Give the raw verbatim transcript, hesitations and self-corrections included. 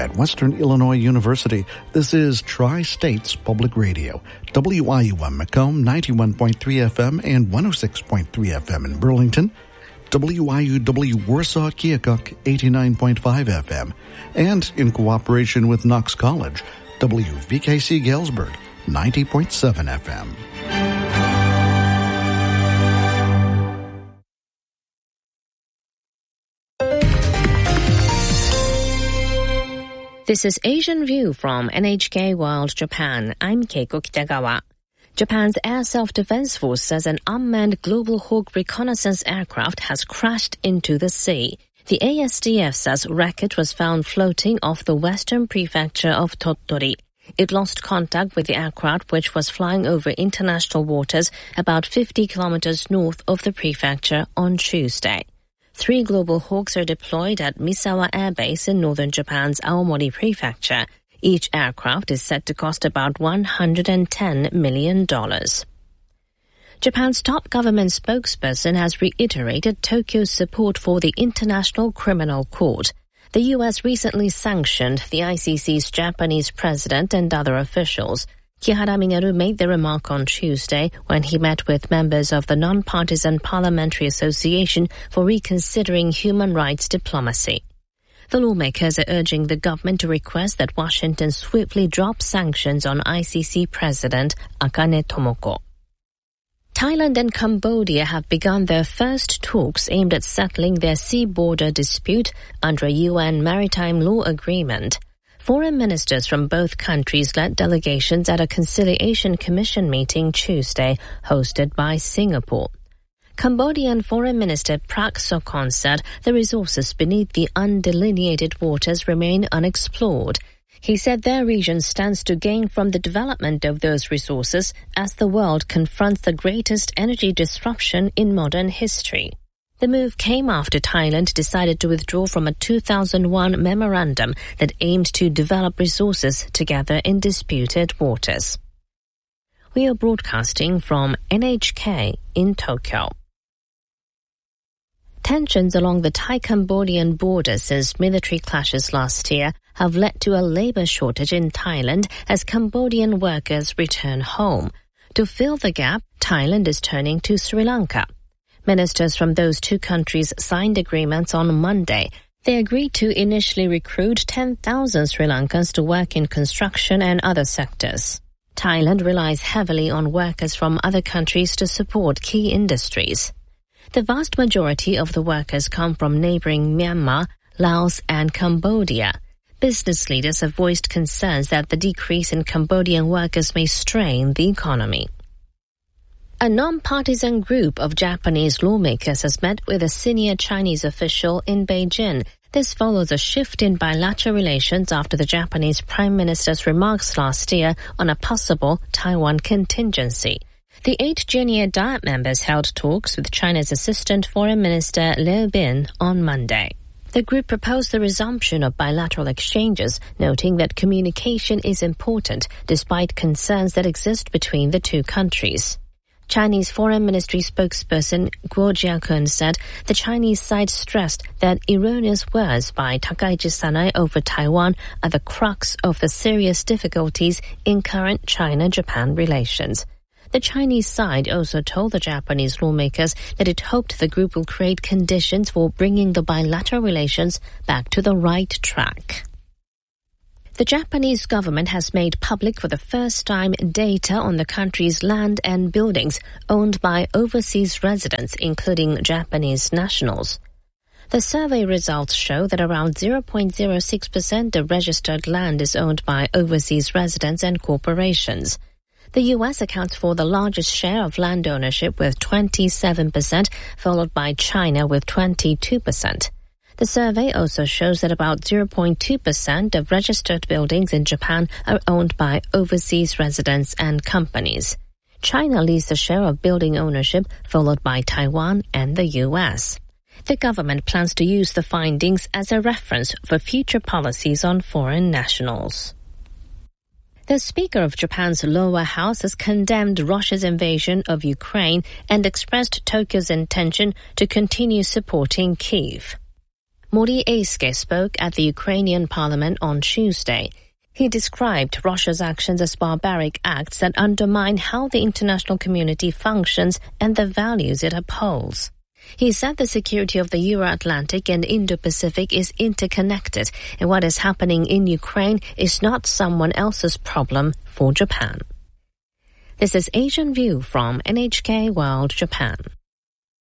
at Western Illinois University. This is Tri-States Public Radio, W I U M Macomb ninety-one point three F M and one oh six point three F M in Burlington, W I U W Warsaw Keokuk eighty-nine point five F M, and in cooperation with Knox College, W V K C Galesburg ninety point seven F M. This is Asian View from N H K World Japan. I'm Keiko Kitagawa. Japan's Air Self-Defense Force says an unmanned Global Hawk reconnaissance aircraft has crashed into the sea. The A S D F says wreckage was found floating off the western prefecture of Tottori. It lost contact with the aircraft, which was flying over international waters about fifty kilometers north of the prefecture on Tuesday. Three Global Hawks are deployed at Misawa Air Base in northern Japan's Aomori Prefecture. Each aircraft is set to cost about one hundred ten million dollars. Japan's top government spokesperson has reiterated Tokyo's support for the International Criminal Court. The U S recently sanctioned the I C C's Japanese president and other officials. Kihara Mineru made the remark on Tuesday when he met with members of the Non-Partisan Parliamentary Association for Reconsidering Human Rights Diplomacy. The lawmakers are urging the government to request that Washington swiftly drop sanctions on I C C President Akane Tomoko. Thailand and Cambodia have begun their first talks aimed at settling their sea border dispute under a U N maritime law agreement. Foreign ministers from both countries led delegations at a Conciliation Commission meeting Tuesday, hosted by Singapore. Cambodian Foreign Minister Prak Sokhonn said the resources beneath the undelineated waters remain unexplored. He said their region stands to gain from the development of those resources as the world confronts the greatest energy disruption in modern history. The move came after Thailand decided to withdraw from a two thousand one memorandum that aimed to develop resources together in disputed waters. We are broadcasting from N H K in Tokyo. Tensions along the Thai-Cambodian border since military clashes last year have led to a labor shortage in Thailand as Cambodian workers return home. To fill the gap, Thailand is turning to Sri Lanka. Ministers from those two countries signed agreements on Monday. They agreed to initially recruit ten thousand Sri Lankans to work in construction and other sectors. Thailand relies heavily on workers from other countries to support key industries. The vast majority of the workers come from neighboring Myanmar, Laos, and Cambodia. Business leaders have voiced concerns that the decrease in Cambodian workers may strain the economy. A non-partisan group of Japanese lawmakers has met with a senior Chinese official in Beijing. This follows a shift in bilateral relations after the Japanese Prime Minister's remarks last year on a possible Taiwan contingency. The eight junior Diet members held talks with China's Assistant Foreign Minister Liu Bin on Monday. The group proposed the resumption of bilateral exchanges, noting that communication is important despite concerns that exist between the two countries. Chinese Foreign Ministry spokesperson Guo Jiakun said the Chinese side stressed that erroneous words by Takaichi Sanai over Taiwan are the crux of the serious difficulties in current China-Japan relations. The Chinese side also told the Japanese lawmakers that it hoped the group will create conditions for bringing the bilateral relations back to the right track. The Japanese government has made public for the first time data on the country's land and buildings owned by overseas residents, including Japanese nationals. The survey results show that around zero point zero six percent of registered land is owned by overseas residents and corporations. The U S accounts for the largest share of land ownership with twenty-seven percent, followed by China with twenty-two percent. The survey also shows that about zero point two percent of registered buildings in Japan are owned by overseas residents and companies. China leads the share of building ownership, followed by Taiwan and the U S. The government plans to use the findings as a reference for future policies on foreign nationals. The Speaker of Japan's lower house has condemned Russia's invasion of Ukraine and expressed Tokyo's intention to continue supporting Kyiv. Mori Eisuke spoke at the Ukrainian parliament on Tuesday. He described Russia's actions as barbaric acts that undermine how the international community functions and the values it upholds. He said the security of the Euro-Atlantic and Indo-Pacific is interconnected, and what is happening in Ukraine is not someone else's problem for Japan. This is Asian View from N H K World Japan.